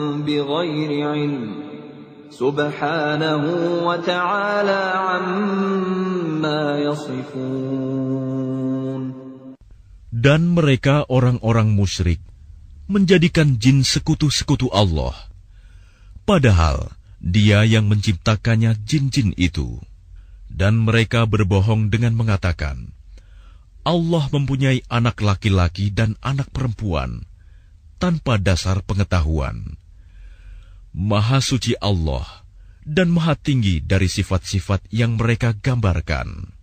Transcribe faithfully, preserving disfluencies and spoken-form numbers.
بغير علم سبحانه وتعالى عما يصفون. Dan mereka orang-orang musyrik menjadikan jin sekutu-sekutu Allah, padahal Dia yang menciptakannya jin-jin itu. Dan mereka berbohong dengan mengatakan, Allah mempunyai anak laki-laki dan anak perempuan, tanpa dasar pengetahuan. Maha suci Allah dan maha tinggi dari sifat-sifat yang mereka gambarkan.